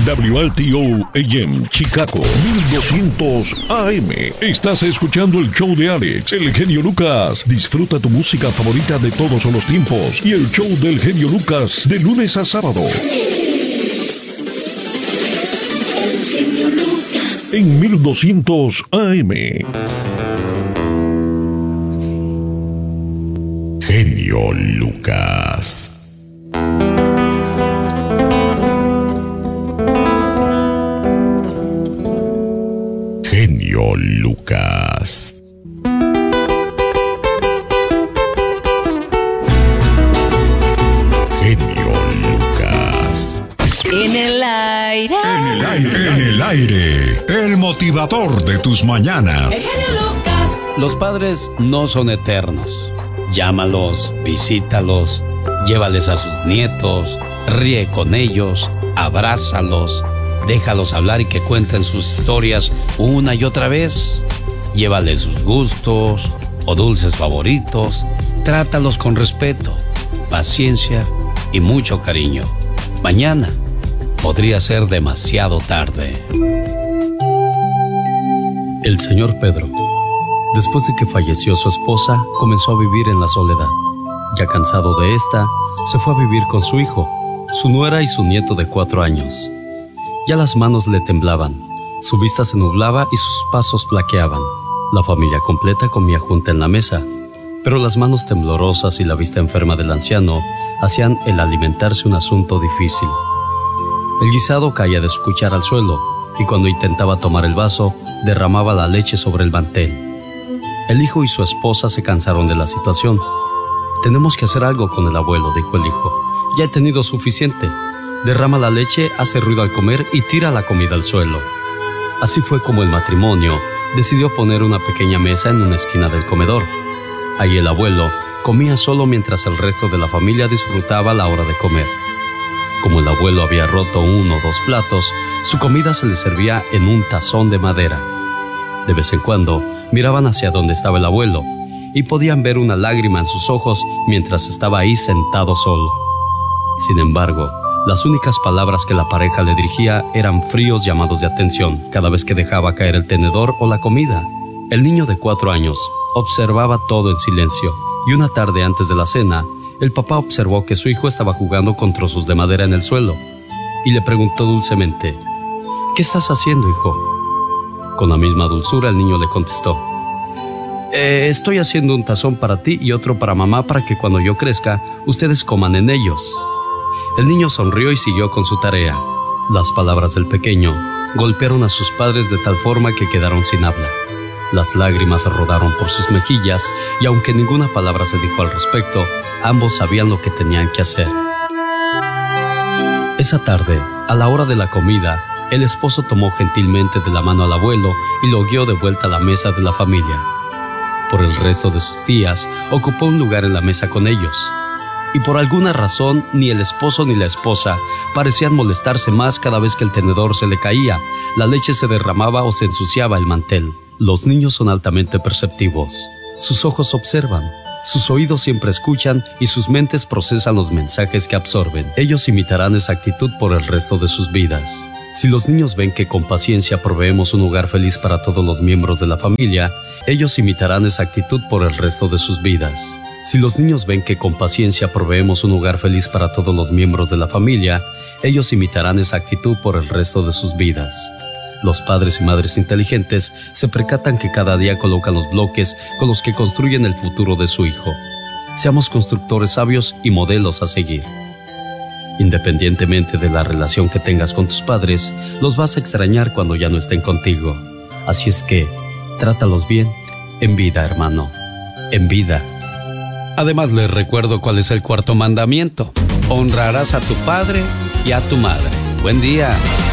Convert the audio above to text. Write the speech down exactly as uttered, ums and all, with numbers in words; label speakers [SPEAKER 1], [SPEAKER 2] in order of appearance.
[SPEAKER 1] W R T O A M Chicago mil doscientos A M. Estás escuchando el show de Alex, el genio Lucas. Disfruta tu música favorita de todos los tiempos y el show del genio Lucas de lunes a sábado. En mil doscientos A M. Genio Lucas. Genio Lucas. Genio Lucas.
[SPEAKER 2] En el aire.
[SPEAKER 3] En el aire. En el aire. El motivador de tus mañanas.
[SPEAKER 2] El genio Lucas.
[SPEAKER 4] Los padres no son eternos. Llámalos, visítalos, llévales a sus nietos, ríe con ellos, abrázalos, déjalos hablar y que cuenten sus historias una y otra vez. Llévales sus gustos o dulces favoritos. Trátalos con respeto, paciencia y mucho cariño. Mañana podría ser demasiado tarde. El señor Pedro, después de que falleció su esposa, comenzó a vivir en la soledad. Ya cansado de esta, se fue a vivir con su hijo, su nuera y su nieto de cuatro años. Ya las manos le temblaban, su vista se nublaba y sus pasos flaqueaban. La familia completa comía junta en la mesa, pero las manos temblorosas y la vista enferma del anciano hacían el alimentarse un asunto difícil. El guisado caía de su cuchara al suelo, y cuando intentaba tomar el vaso, derramaba la leche sobre el mantel. El hijo y su esposa se cansaron de la situación. «Tenemos que hacer algo con el abuelo», dijo el hijo. «Ya he tenido suficiente. Derrama la leche, hace ruido al comer y tira la comida al suelo». Así fue como el matrimonio decidió poner una pequeña mesa en una esquina del comedor. Ahí el abuelo comía solo mientras el resto de la familia disfrutaba la hora de comer. Como el abuelo había roto uno o dos platos, su comida se le servía en un tazón de madera. De vez en cuando miraban hacia donde estaba el abuelo y podían ver una lágrima en sus ojos mientras estaba ahí sentado solo. Sin embargo, las únicas palabras que la pareja le dirigía eran fríos llamados de atención cada vez que dejaba caer el tenedor o la comida. El niño de cuatro años observaba todo en silencio, y una tarde antes de la cena, el papá observó que su hijo estaba jugando con trozos de madera en el suelo y le preguntó dulcemente: «¿Qué estás haciendo, hijo?». Con la misma dulzura el niño le contestó: eh, «Estoy haciendo un tazón para ti y otro para mamá para que cuando yo crezca, ustedes coman en ellos». El niño sonrió y siguió con su tarea. Las palabras del pequeño golpearon a sus padres de tal forma que quedaron sin habla. Las lágrimas rodaron por sus mejillas y aunque ninguna palabra se dijo al respecto, ambos sabían lo que tenían que hacer. Esa tarde, a la hora de la comida, el esposo tomó gentilmente de la mano al abuelo y lo guió de vuelta a la mesa de la familia. Por el resto de sus días, ocupó un lugar en la mesa con ellos. Y por alguna razón, ni el esposo ni la esposa parecían molestarse más cada vez que el tenedor se le caía, la leche se derramaba o se ensuciaba el mantel. Los niños son altamente perceptivos. Sus ojos observan, sus oídos siempre escuchan y sus mentes procesan los mensajes que absorben. Ellos imitarán esa actitud por el resto de sus vidas. Si los niños ven que con paciencia proveemos un hogar feliz para todos los miembros de la familia, ellos imitarán esa actitud por el resto de sus vidas. Si los niños ven que con paciencia proveemos un hogar feliz para todos los miembros de la familia, ellos imitarán esa actitud por el resto de sus vidas. Los padres y madres inteligentes se percatan que cada día colocan los bloques con los que construyen el futuro de su hijo. Seamos constructores sabios y modelos a seguir. Independientemente de la relación que tengas con tus padres, los vas a extrañar cuando ya no estén contigo. Así es que, trátalos bien, en vida, hermano, en vida. Además, les recuerdo cuál es el cuarto mandamiento. Honrarás a tu padre y a tu madre. Buen día.